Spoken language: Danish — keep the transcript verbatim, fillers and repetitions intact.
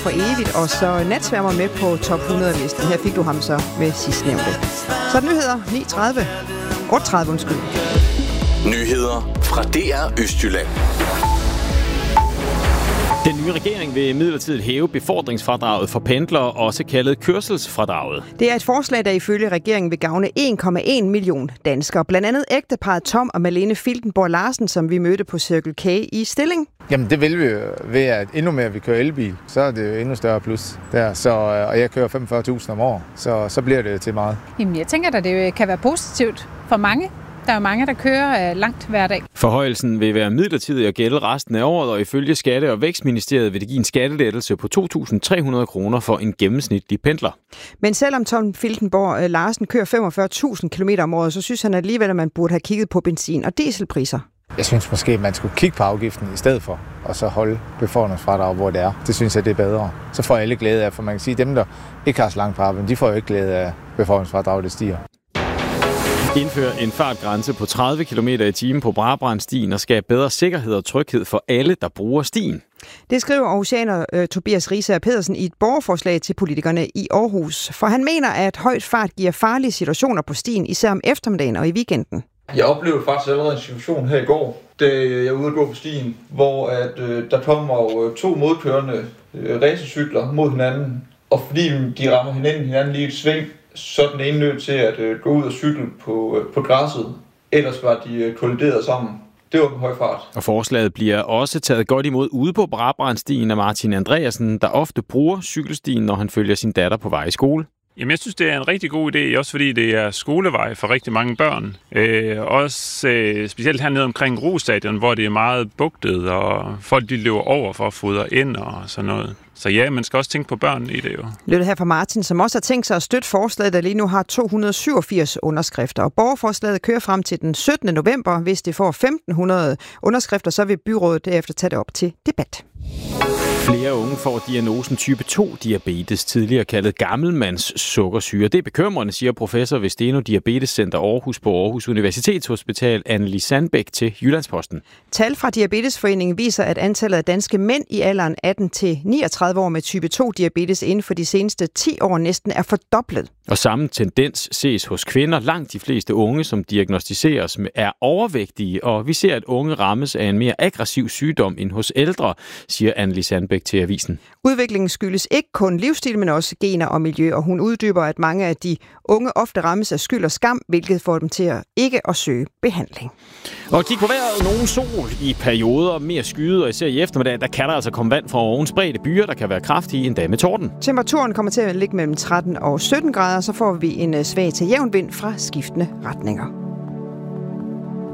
for evigt, og så natsværmer med på top hundrede-listen. Her fik du ham så med sidstnævnte. Så nyheder ni tredive. otte tredive, undskyld. Nyheder fra D R Østjylland. Den nye regering vil midlertidigt hæve befordringsfradraget for pendlere, også kaldet kørselsfradraget. Det er et forslag, der ifølge regeringen vil gavne en komma en million danskere. Blandt andet ægteparret Tom og Malene Filtenborg Larsen, som vi mødte på Circle K i Stilling. Jamen det vil vi jo ved, at endnu mere vi kører elbil, så er det jo endnu større plus der. Så, og jeg kører femogfyrre tusind om året, så, så bliver det til meget. Jamen jeg tænker, at det kan være positivt for mange. Der er jo mange, der kører langt hver dag. Forhøjelsen vil være midlertidig og gælde resten af året, og ifølge Skatte- og Vækstministeriet vil det give en skattelettelse på to tusind tre hundrede kroner for en gennemsnitlig pendler. Men selvom Tom Filtenborg Larsen kører femogfyrre tusind kilometer om året, så synes han alligevel, at man burde have kigget på benzin- og dieselpriser. Jeg synes måske, man skulle kigge på afgiften i stedet for, og så holde befordringsfradrag, hvor det er. Det synes jeg, det er bedre. Så får alle glæde af, for man kan sige, at dem, der ikke har så langt på arbejde, de får jo ikke glæde af befordringsfradrag, det stiger. Indfør en fartgrænse på tredive kilometer i timen på Brabrandstien og skabe bedre sikkerhed og tryghed for alle, der bruger stien. Det skriver aarhusianer uh, Tobias Riisager Pedersen i et borgerforslag til politikerne i Aarhus. For han mener, at højt fart giver farlige situationer på stien, især om eftermiddagen og i weekenden. Jeg oplevede faktisk allerede en situation her i går, da jeg var ude at gå på stien, hvor at, øh, der kommer øh, to modkørende øh, racercykler mod hinanden. Og fordi de rammer hinanden, hinanden lige et sving, så er den ene nødt til at øh, gå ud og cykle på, øh, på græsset. Ellers var de øh, kollideret sammen. Det var på høj fart. Og forslaget bliver også taget godt imod ude på Brabrandstien af Martin Andreasen, der ofte bruger cykelstien, når han følger sin datter på vej i skole. Jamen, jeg synes, det er en rigtig god idé, også fordi det er skolevej for rigtig mange børn. Øh, også øh, specielt hernede omkring Rostadion, hvor det er meget bugtet, og folk de løber over for at fodre ind og sådan noget. Så ja, man skal også tænke på børnene i det jo. Lød her fra Martin, som også har tænkt sig at støtte forslaget, der lige nu har to hundrede syvogfirs underskrifter. Og borgerforslaget kører frem til den syttende november. Hvis det får femten hundrede underskrifter, så vil byrådet derefter tage det op til debat. Flere unge får diagnosen type to diabetes, tidligere kaldet gammelmands sukkersyre. Det er bekymrende, siger professor ved Steno Diabetescenter Aarhus på Aarhus Universitetshospital, Anneli Sandbæk til Jyllandsposten. Tal fra Diabetesforeningen viser, at antallet af danske mænd i alderen atten til niogtredive år med type to diabetes inden for de seneste ti år næsten er fordoblet. Og samme tendens ses hos kvinder. Langt de fleste unge, som diagnostiseres, er overvægtige, og vi ser, at unge rammes af en mere aggressiv sygdom end hos ældre, siger Anneli Sandbæk til avisen. Udviklingen skyldes ikke kun livsstil, men også gener og miljø, og hun uddyber, at mange af de unge ofte rammes af skyld og skam, hvilket får dem til at ikke at søge behandling. Og kig på vejret. Nogen sol i perioder, mere skyet, og især i eftermiddag, der kan der altså komme vand fra oven. Spredte byer, der kan være kraftige, endda med torden. Temperaturen kommer til at ligge mellem tretten og sytten grader, så får vi en svag til jævn vind fra skiftende retninger.